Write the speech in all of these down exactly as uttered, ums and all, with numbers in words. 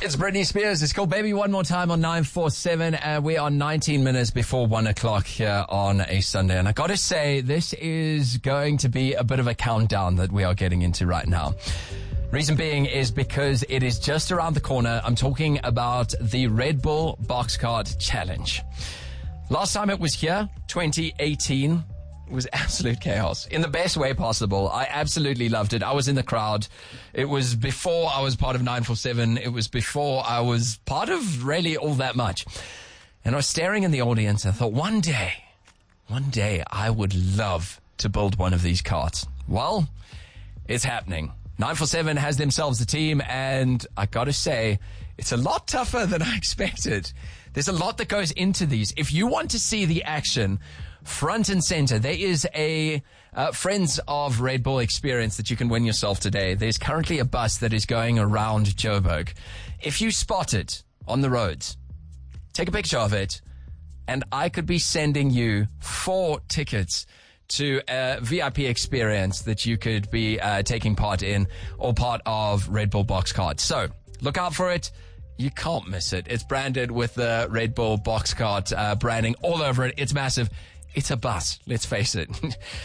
It's Britney Spears. It's called Baby One More Time on nine four seven. And we are nineteen minutes before one o'clock here on a Sunday. And I got to say, this is going to be a bit of a countdown that we are getting into right now. Reason being is because it is just around the corner. I'm talking about the Red Bull Boxcart Challenge. Last time it was here, twenty eighteen. It was absolute chaos in the best way possible. I absolutely loved it. I was in the crowd. It was before I was part of nine four seven. It was before I was part of really all that much. And I was staring in the audience and I thought, one day, one day I would love to build one of these carts. Well, it's happening. nine four seven has themselves a team, and I gotta say, it's a lot tougher than I expected. There's a lot that goes into these. If you want to see the action front and center, there is a uh, Friends of Red Bull experience that you can win yourself today. There's currently a bus that is going around Joburg. If you spot it on the roads, take a picture of it, and I could be sending you four tickets to a V I P experience that you could be uh, taking part in, or part of Red Bull Boxcart. So look out for it. You can't miss it. It's branded with the Red Bull Boxcart uh, branding all over it. It's massive. It's a bus, let's face it.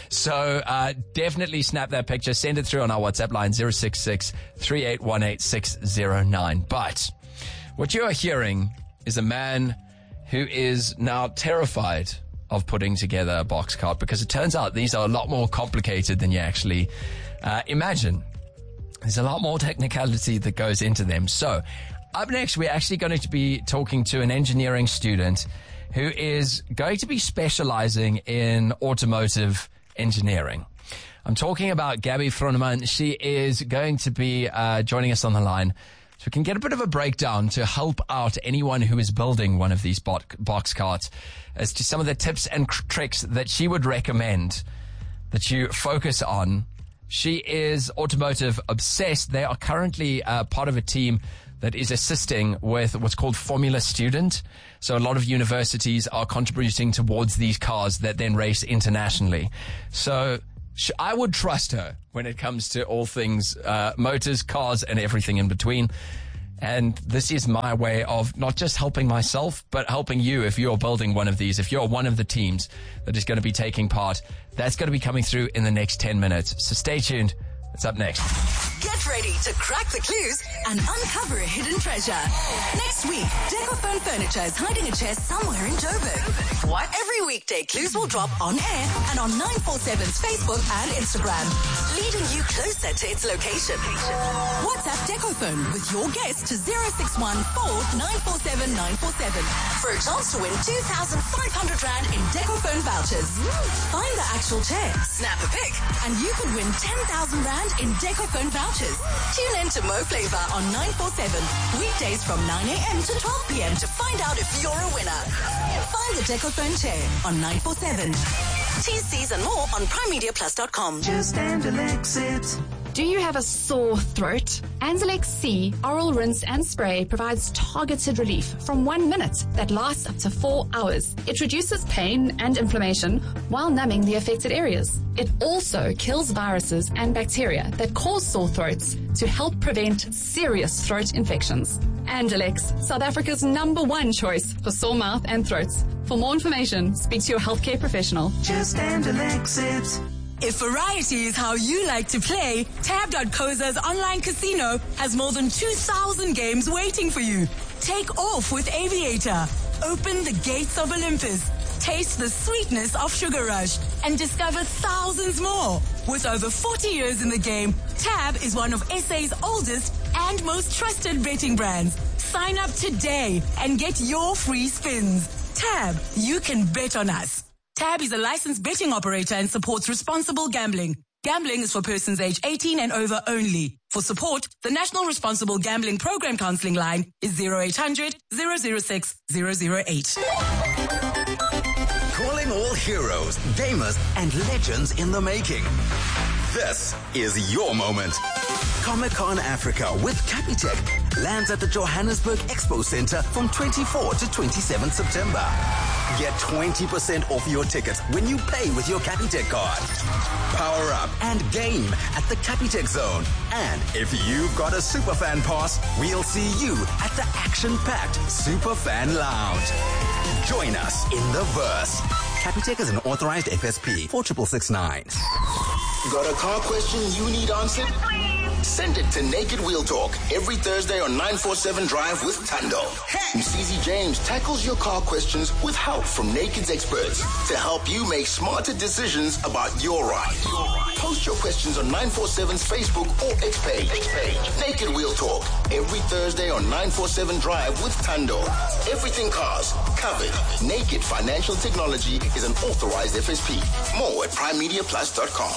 So uh, definitely snap that picture. Send it through on our WhatsApp line, zero six six, three eight one eight, six zero nine. But what you are hearing is a man who is now terrified of putting together a box cart, because it turns out these are a lot more complicated than you actually uh, imagine. There's a lot more technicality that goes into them. So up next, we're actually going to be talking to an engineering student who is going to be specializing in automotive engineering. I'm talking about Gabby Vroneman. She is going to be uh, joining us on the line, so we can get a bit of a breakdown to help out anyone who is building one of these bo- box carts as to some of the tips and tr- tricks that she would recommend that you focus on. She is automotive obsessed. They are currently uh, part of a team that is assisting with what's called Formula Student. So a lot of universities are contributing towards these cars that then race internationally. So I would trust her when it comes to all things uh, motors, cars, and everything in between. And this is my way of not just helping myself, but helping you if you're building one of these. If you're one of the teams that is going to be taking part, that's going to be coming through in the next ten minutes. So stay tuned. It's up next. Get ready to crack the clues and uncover a hidden treasure. Next week, Decophone Furniture is hiding a chair somewhere in Joburg. What? Every weekday, clues will drop on air and on nine four seven's Facebook and Instagram, leading you closer to its location. WhatsApp Decophone with your guess to zero six one four nine four seven nine four seven for a chance to win two thousand five hundred rand in Decophone vouchers. Find the actual chair, snap a pic, and you could win ten thousand rand in Decophone vouchers. Tune in to Mo Flavor on nine four seven, weekdays from nine a.m. to twelve p.m. to find out if you're a winner. Find the Decophone chair on nine four seven. T Cs and more on prime media plus dot com. Just Anzalex it. Do you have a sore throat? Anzalex C Oral Rinse and Spray provides targeted relief from one minute that lasts up to four hours. It reduces pain and inflammation while numbing the affected areas. It also kills viruses and bacteria that cause sore throats to help prevent serious throat infections. Anzalex, South Africa's number one choice for sore mouth and throats. For more information, speak to your healthcare professional. Just Anzalex it. If variety is how you like to play, tab dot co za's online casino has more than two thousand games waiting for you. Take off with Aviator. Open the gates of Olympus. Taste the sweetness of Sugar Rush and discover thousands more. With over forty years in the game, Tab is one of S A's oldest and most trusted betting brands. Sign up today and get your free spins. Tab, you can bet on us. Tab is a licensed betting operator and supports responsible gambling. Gambling is for persons aged eighteen and over only. For support, the National Responsible Gambling Program Counseling line is zero eight hundred, zero zero six, zero zero eight. Calling all heroes, gamers, and legends in the making. This is your moment. Comic-Con Africa with Capitec lands at the Johannesburg Expo Center from twenty-fourth to twenty-seventh September. Get twenty percent off your ticket when you pay with your Capitec card. Power up and game at the Capitec Zone. And if you've got a Superfan pass, we'll see you at the action-packed Superfan Lounge. Join us in the verse. Capitec is an authorized F S P. four six six nine. Got a car question you need answered? Send it to Naked Wheel Talk every Thursday on nine forty-seven Drive with Tando. Msizi James tackles your car questions with help from Naked's experts to help you make smarter decisions about your ride. Post your questions on nine forty-seven's Facebook or X page. Naked Wheel Talk every Thursday on nine forty-seven Drive with Tando. Everything cars covered. Naked Financial Technology is an authorized F S P. More at prime media plus dot com.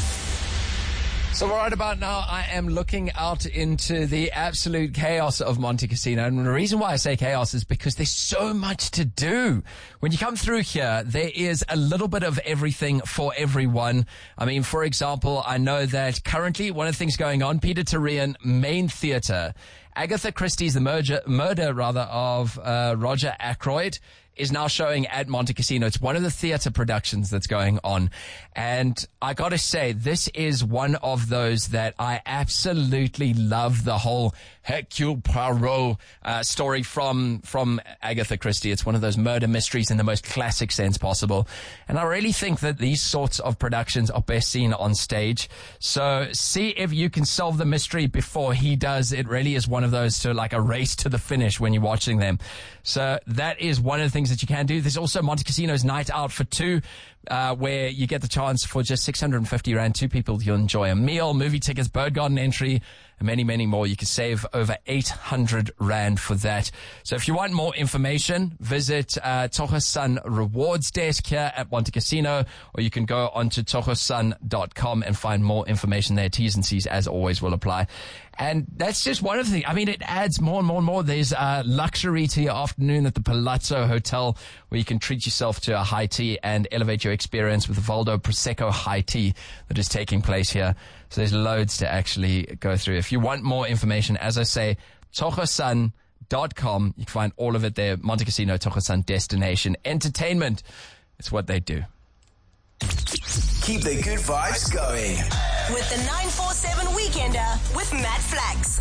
So right about now, I am looking out into the absolute chaos of Monte Casino. And the reason why I say chaos is because there's so much to do. When you come through here, there is a little bit of everything for everyone. I mean, for example, I know that currently one of the things going on, Peter Terrian Main Theatre, Agatha Christie's The Murder, murder rather, of uh, Roger Ackroyd, is now showing at Monte Casino. It's one of the theater productions that's going on. And I gotta say, this is one of those that I absolutely love, the whole Hercule Poirot uh, story from, from Agatha Christie. It's one of those murder mysteries in the most classic sense possible. And I really think that these sorts of productions are best seen on stage. So see if you can solve the mystery before he does. It really is one of those to like a race to the finish when you're watching them. So that is one of the things that you can do. There's also Monte Casino's Night Out for Two, uh, where you get the chance for just six hundred fifty rand, two people, you'll enjoy a meal, movie tickets, Bird Garden entry, and many, many more. You can save over eight hundred rand for that. So if you want more information, visit uh, Togosan Rewards Desk here at Monte Casino, or you can go onto togosan dot com and find more information there. T's and C's, as always, will apply. And that's just one of the things. I mean, it adds more and more and more. There's uh, luxury to your afternoon at the Palazzo Hotel, where you can treat yourself to a high tea and elevate your experience with the Valdo Prosecco high tea that is taking place here. So there's loads to actually go through. If you want more information, as I say, togosan dot com. You can find all of it there. Monte Casino, Togosan Destination Entertainment. It's what they do. Keep the good vibes going With the nine forty-seven Weekender with Matt Flax.